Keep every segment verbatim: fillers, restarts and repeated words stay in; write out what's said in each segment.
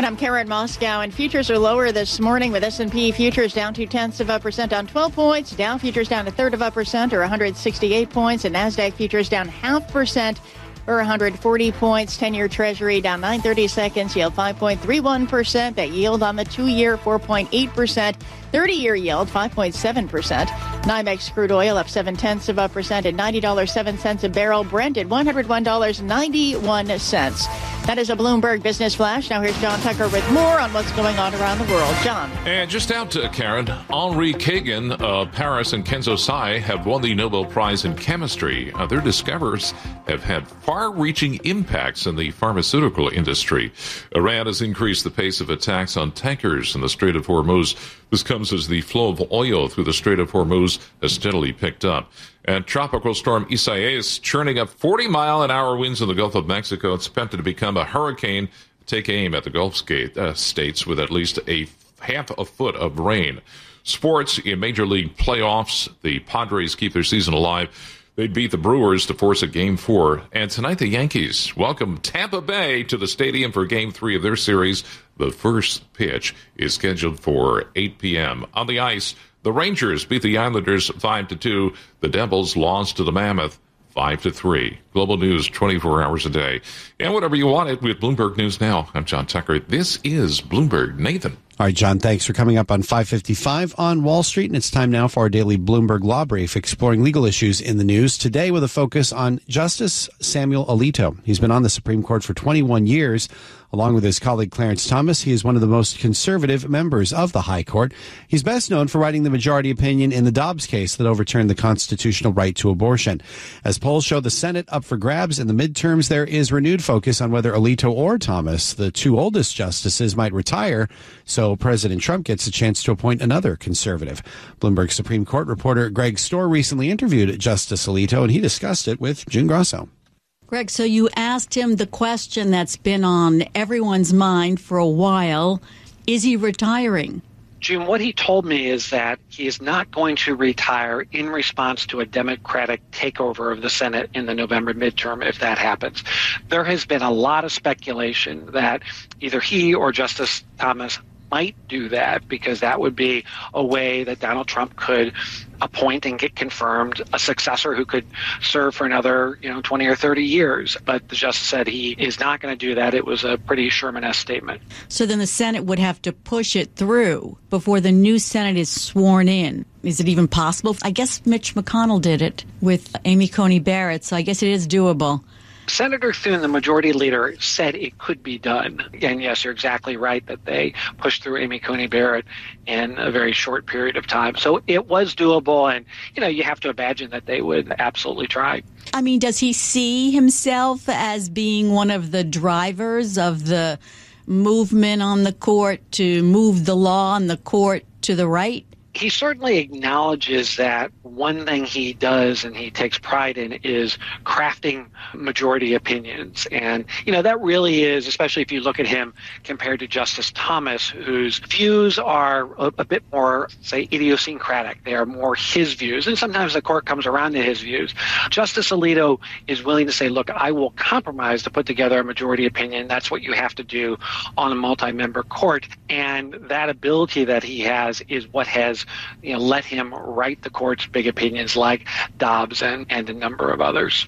And I'm Karen Moscow, and futures are lower this morning with S and P futures down two-tenths of a percent on twelve points, Dow futures down a third of a percent or one hundred sixty-eight points, and NASDAQ futures down half percent or one hundred forty points. ten-year Treasury down nine thirty-seconds, yield five point three one percent. That yield on the two-year, four point eight percent. thirty-year yield, five point seven percent. NYMEX crude oil up seven-tenths of a percent at ninety dollars and seven cents a barrel. Brent at one hundred one dollars and ninety-one cents. That is a Bloomberg Business Flash. Now here's John Tucker with more on what's going on around the world. John. And just out, uh, Karen, Henri Kagan of Paris and Kenzo Sai have won the Nobel Prize in Chemistry. Uh, their discoveries have had far-reaching impacts in the pharmaceutical industry. Iran has increased the pace of attacks on tankers in the Strait of Hormuz. This comes as the flow of oil through the Strait of Hormuz has steadily picked up. And tropical storm Isaias churning up forty mile an hour winds in the Gulf of Mexico. It's expected to become a hurricane. Take aim at the Gulf skate, uh, states with at least a half a foot of rain. Sports in Major League playoffs. The Padres keep their season alive. They beat the Brewers to force a Game four. And tonight the Yankees welcome Tampa Bay to the stadium for Game three of their series. The first pitch is scheduled for eight p.m. On the ice, the Rangers beat the Islanders five to two. The Devils lost to the Mammoth five to three. Global news twenty-four hours a day. And whatever you want it with Bloomberg News Now. I'm John Tucker. This is Bloomberg. Nathan. All right, John, thanks for coming up on five fifty-five on Wall Street. And it's time now for our daily Bloomberg Law Brief, exploring legal issues in the news. Today with a focus on Justice Samuel Alito. He's been on the Supreme Court for twenty-one years. Along with his colleague Clarence Thomas, he is one of the most conservative members of the High Court. He's best known for writing the majority opinion in the Dobbs case that overturned the constitutional right to abortion. As polls show the Senate up for grabs in the midterms, there is renewed focus on whether Alito or Thomas, the two oldest justices, might retire, so President Trump gets a chance to appoint another conservative. Bloomberg Supreme Court reporter Greg Storr recently interviewed Justice Alito, and he discussed it with June Grosso. Greg, so you asked him the question that's been on everyone's mind for a while. Is he retiring? June, what he told me is that he is not going to retire in response to a Democratic takeover of the Senate in the November midterm, if that happens. There has been a lot of speculation that either he or Justice Thomas might do that, because that would be a way that Donald Trump could appoint and get confirmed a successor who could serve for another, you know, twenty or thirty years. But the justice said he is not going to do that. It was a pretty Sherman-esque statement. So then the Senate would have to push it through before the new Senate is sworn in. Is it even possible? I guess Mitch McConnell did it with Amy Coney Barrett, so I guess it is doable. Senator Thune, the majority leader, said it could be done. And yes, you're exactly right that they pushed through Amy Coney Barrett in a very short period of time. So it was doable. And, you know, you have to imagine that they would absolutely try. I mean, does he see himself as being one of the drivers of the movement on the court to move the law on the court to the right? He certainly acknowledges that one thing he does and he takes pride in is crafting majority opinions. And, you know, that really is, especially if you look at him compared to Justice Thomas, whose views are a, a bit more, say, idiosyncratic. They are more his views. And sometimes the court comes around to his views. Justice Alito is willing to say, look, I will compromise to put together a majority opinion. That's what you have to do on a multi-member court. And that ability that he has is what has, you know, let him write the court's big opinions like Dobbs and, and a number of others.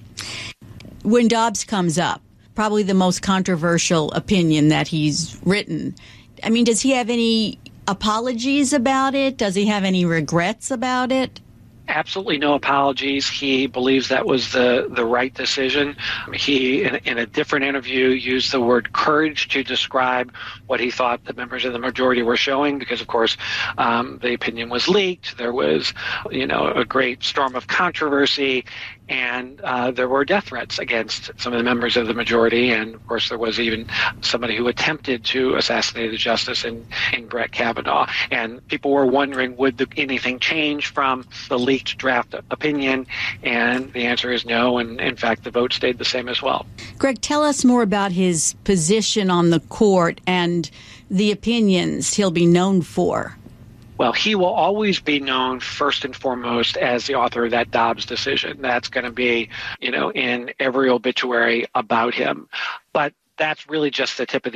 When Dobbs comes up, probably the most controversial opinion that he's written, I mean, does he have any apologies about it? Does he have any regrets about it? Absolutely no apologies. He believes that was the, the right decision. He, in, in a different interview, used the word courage to describe what he thought the members of the majority were showing, because, of course, um, the opinion was leaked. There was, you know, a great storm of controversy, and uh, there were death threats against some of the members of the majority. And, of course, there was even somebody who attempted to assassinate the justice in, in Brett Kavanaugh. And people were wondering, would the, anything change from the leaked draft opinion? And the answer is no. And, in fact, the vote stayed the same as well. Greg, tell us more about his position on the court and the opinions he'll be known for. Well, he will always be known first and foremost as the author of that Dobbs decision. That's going to be, you know, in every obituary about him. But that's really just the tip of the